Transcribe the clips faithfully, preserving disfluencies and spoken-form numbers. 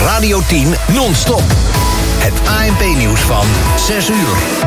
Radio tien non-stop. Het A N P-nieuws van zes uur.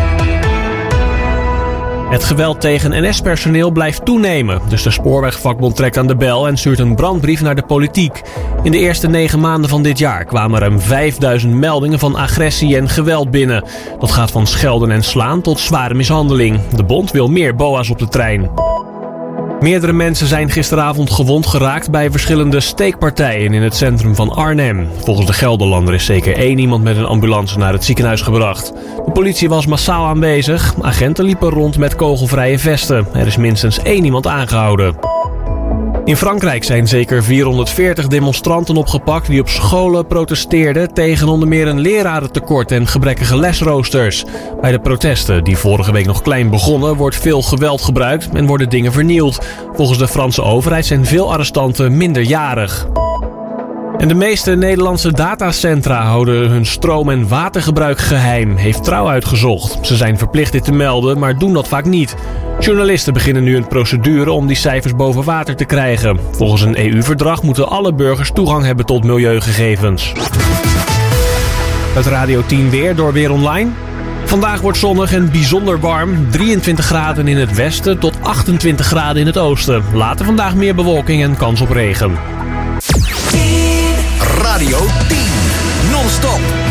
Het geweld tegen N S-personeel blijft toenemen. Dus de spoorwegvakbond trekt aan de bel en stuurt een brandbrief naar de politiek. In de eerste negen maanden van dit jaar kwamen ruim vijfduizend meldingen van agressie en geweld binnen. Dat gaat van schelden en slaan tot zware mishandeling. De bond wil meer B O A's op de trein. Meerdere mensen zijn gisteravond gewond geraakt bij verschillende steekpartijen in het centrum van Arnhem. Volgens de Gelderlander is zeker één iemand met een ambulance naar het ziekenhuis gebracht. De politie was massaal aanwezig. Agenten liepen rond met kogelvrije vesten. Er is minstens één iemand aangehouden. In Frankrijk zijn zeker vierhonderdveertig demonstranten opgepakt die op scholen protesteerden tegen onder meer een lerarentekort en gebrekkige lesroosters. Bij de protesten, die vorige week nog klein begonnen, wordt veel geweld gebruikt en worden dingen vernield. Volgens de Franse overheid zijn veel arrestanten minderjarig. En de meeste Nederlandse datacentra houden hun stroom- en watergebruik geheim, heeft Trouw uitgezocht. Ze zijn verplicht dit te melden, maar doen dat vaak niet. Journalisten beginnen nu een procedure om die cijfers boven water te krijgen. Volgens een E U-verdrag moeten alle burgers toegang hebben tot milieugegevens. Het Radio tien weer door Weer Online. Vandaag wordt zonnig en bijzonder warm. drieëntwintig graden in het westen tot achtentwintig graden in het oosten. Later vandaag meer bewolking en kans op regen. Radio tien non-stop.